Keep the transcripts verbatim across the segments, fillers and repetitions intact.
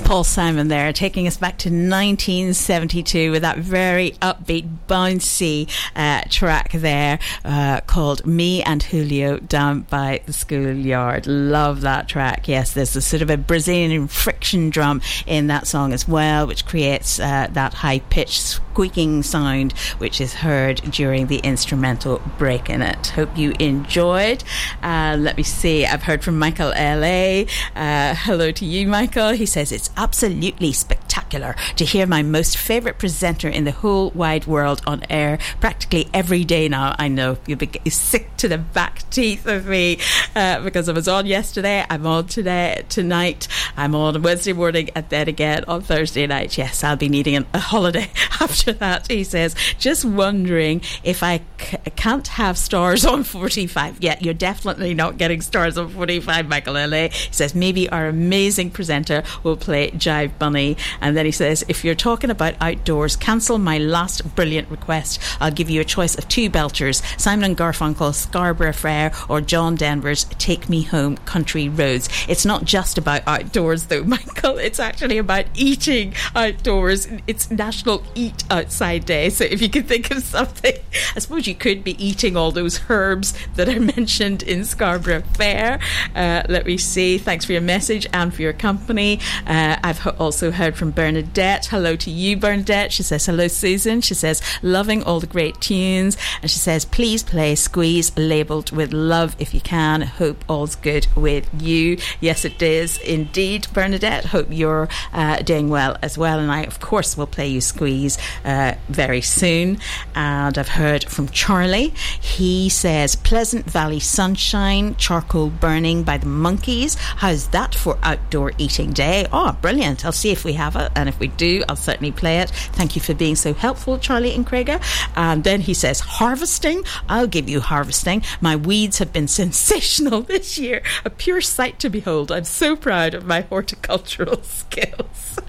Paul Simon there, taking us back to nineteen seventy-two with that very upbeat, bouncy uh, track there uh, called Me and Julio Down by the Schoolyard. Love that track. Yes, there's a sort of a Brazilian friction drum in that song as well, which creates uh, that high-pitched squeaking sound which is heard during the instrumental break in it. Hope you enjoyed. Uh, let me see. I've heard from Michael L A. Uh, hello to you, Michael. He says it's absolutely spectacular to hear my most favourite presenter in the whole wide world on air practically every day now. I know you'll be sick to the back teeth of me uh, because I was on yesterday, I'm on today, tonight, I'm on Wednesday morning, and then again on Thursday night. Yes, I'll be needing a holiday after that. He says, just wondering if I c- can't have stars on forty-five. Yeah, you're definitely not getting stars on forty-five, Michael L A. He says maybe our amazing presenter will play Jive Bunny. And then he says, if you're talking about outdoors, cancel my last brilliant request. I'll give you a choice of two belters, Simon and Garfunkel's Scarborough Fair or John Denver's Take Me Home Country Roads. It's not just about outdoors though, Michael. It's actually about eating outdoors. It's National Eat Outside Day. So if you could think of something, I suppose you could be eating all those herbs that are mentioned in Scarborough Fair. Uh, let me see. Thanks for your message and for your company. Uh, I've ho- also heard from Bernadette. Hello to you, Bernadette. She says, hello, Susan. She says, loving all the great tunes. And she says, please play Squeeze labelled with love if you can. Hope all's good with you. Yes, it is indeed, Bernadette. Hope you're uh, doing well as well. And I, of course, will play you Squeeze uh, very soon. And I've heard from Charlie. He says, Pleasant Valley Sunshine, Charcoal Burning by the Monkees. How's that for Outdoor Eating Day? Oh, brilliant. I'll see if we have it. And if we do, I'll certainly play it. Thank you for being so helpful, Charlie and Craiga. And then he says, harvesting. I'll give you harvesting. My weeds have been sensational this year. A pure sight to behold. I'm so proud of my horticultural skills.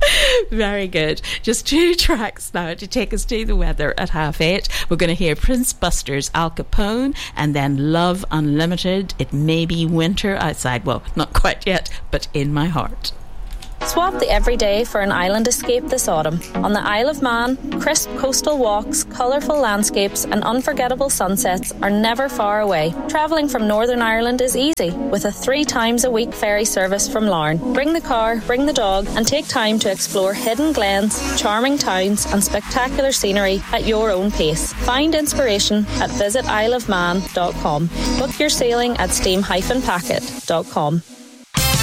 Very good. Just two tracks now to take us to the weather at half eight. We're going to hear Prince Buster's Al Capone and then Love Unlimited. It may be winter outside. Well, not quite yet, but in my heart. Swap the everyday for an island escape this autumn. On the Isle of Man, crisp coastal walks, colourful landscapes and unforgettable sunsets are never far away. Travelling from Northern Ireland is easy with a three times a week ferry service from Larne. Bring the car, bring the dog and take time to explore hidden glens, charming towns and spectacular scenery at your own pace. Find inspiration at visit isle of man dot com. Book your sailing at steam dash packet dot com.